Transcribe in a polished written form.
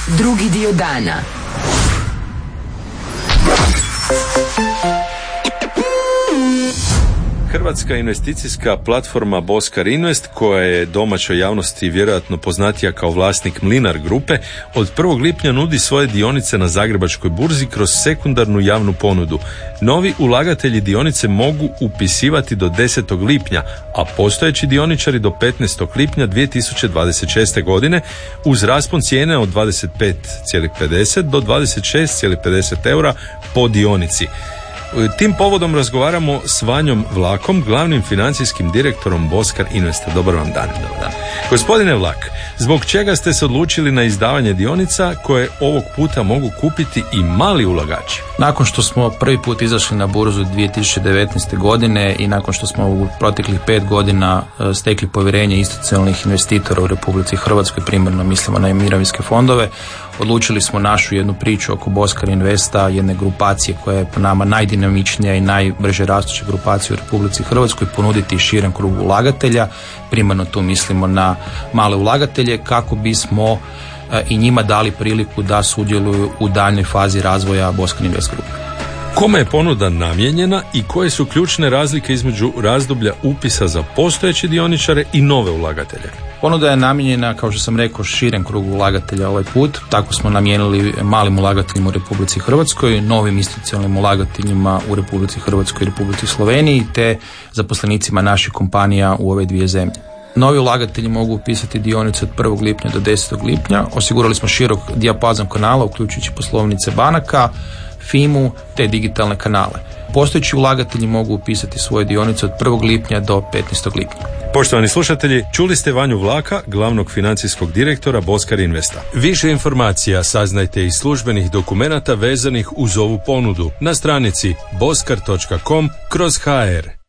Drugi dio dana. Hrvatska investicijska platforma Boskar Invest, koja je domaćoj javnosti vjerojatno poznatija kao vlasnik Mlinar grupe, od 1. lipnja nudi svoje dionice na Zagrebačkoj burzi kroz sekundarnu javnu ponudu. Novi ulagatelji dionice mogu upisivati do 10. lipnja, a postojeći dioničari do 15. lipnja 2026. godine uz raspon cijene od 25,50 do 26,50 eura po dionici. Tim povodom razgovaramo s Vanjom Vlakom, glavnim financijskim direktorom Boskar Investa. Dobar vam dan. Dobar dan. Gospodine Vlak, zbog čega ste se odlučili na izdavanje dionica koje ovog puta mogu kupiti i mali ulagači? Nakon što smo prvi put izašli na burzu 2019. godine i nakon što smo u proteklih 5 godina stekli povjerenje institucionalnih investitora u Republici Hrvatskoj, primarno mislimo na mirovinske fondove, odlučili smo našu jednu priču oko Boskar Investa, jedne grupacije koja je po nama najdinamičnija i najbrže rastuća grupacija u Republici Hrvatskoj, ponuditi širen krug ulagatelja, primarno tu mislimo na male ulagatelje, kako bismo i njima dali priliku da sudjeluju u daljnjoj fazi razvoja Boskar Invest grupe. Kome je ponuda namijenjena i koje su ključne razlike između razdoblja upisa za postojeće dioničare i nove ulagatelje? Ponuda je namijenjena, kao što sam rekao, širen krug ulagatelja ovaj put. Tako smo namijenili malim ulagateljima u Republici Hrvatskoj, novim institucionalnim ulagateljima u Republici Hrvatskoj i Republici Sloveniji, te zaposlenicima naših kompanija u ove dvije zemlje. Novi ulagatelji mogu upisati dionice od 1. lipnja do 10. lipnja. Osigurali smo širok dijapazon kanala, uključujući poslovnice banaka, FIMU te digitalne kanale. Postojeći ulagatelji mogu upisati svoje dionice od 1. lipnja do 15. lipnja. Poštovani slušatelji, čuli ste Vanju Vlaka, glavnog financijskog direktora Boskar Investa. Više informacija saznajte iz službenih dokumenata vezanih uz ovu ponudu na stranici boskar.com/hr.